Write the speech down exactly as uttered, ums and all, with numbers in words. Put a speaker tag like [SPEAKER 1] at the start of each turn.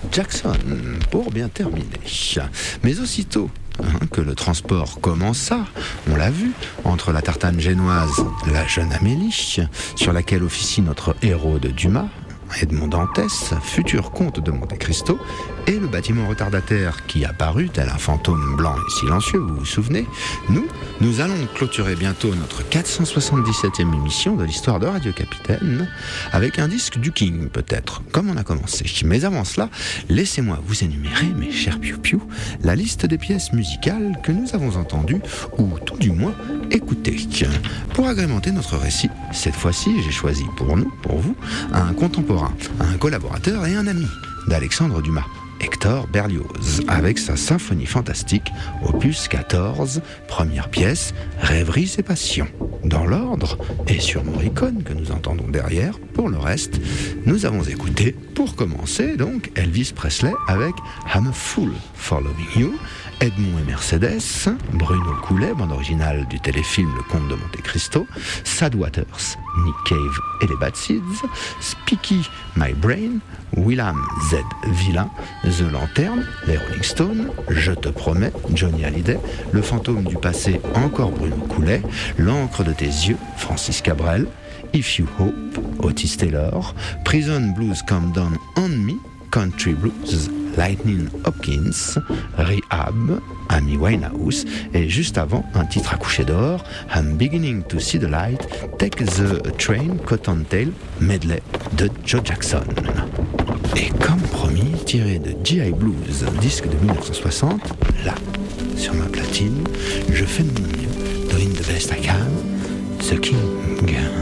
[SPEAKER 1] Jackson, pour bien terminer. Mais aussitôt hein, que le transport commença, on l'a vu, entre la tartane génoise, la jeune Amélie, sur laquelle officie notre héros de Dumas, Edmond Dantès, futur comte de Monte Cristo, et le bâtiment retardataire qui apparut tel un fantôme blanc et silencieux, vous vous souvenez, nous, nous allons clôturer bientôt notre quatre cent soixante-dix-septième émission de l'histoire de Radio Capitaine avec un disque du King, peut-être, comme on a commencé. Mais avant cela, laissez-moi vous énumérer, mes chers piou-piou, la liste des pièces musicales que nous avons entendues, ou tout du moins écoutées. Pour agrémenter notre récit, cette fois-ci, j'ai choisi pour nous, pour vous, un contemporain, un collaborateur et un ami d'Alexandre Dumas, Hector Berlioz, avec sa symphonie fantastique, opus quatorze, première pièce, Rêveries et passions. Dans l'ordre, et sur Morricone que nous entendons derrière, pour le reste, nous avons écouté, pour commencer donc, Elvis Presley avec I'm a Fool for Loving You, Edmond et Mercedes, Bruno Coulet, bande originale du téléfilm Le Comte de Monte Cristo, Sad Waters, Nick Cave et les Bad Seeds, Speaky My Brain, William Z. Villain, The Lantern, les Rolling Stones, Je te promets, Johnny Hallyday, Le fantôme du passé, encore Bruno Coulet, L'encre de tes yeux, Francis Cabrel, If You Hope, Otis Taylor, Prison Blues Come Down on Me, Country Blues, Lightning Hopkins, Rehab, Amy Winehouse, et juste avant, un titre à coucher d'or, I'm Beginning to See the Light, Take the Train, Cottontail, medley de Joe Jackson. Et comme promis, tiré de G I Blues, disque de dix-neuf cent soixante, là, sur ma platine, je fais de mon mieux, doing the best I can, The King.